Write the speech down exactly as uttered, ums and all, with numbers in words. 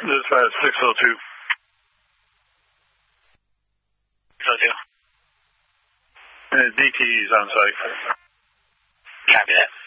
Dispatch six oh two. six oh two. Uh, D T E's on site. Copy that.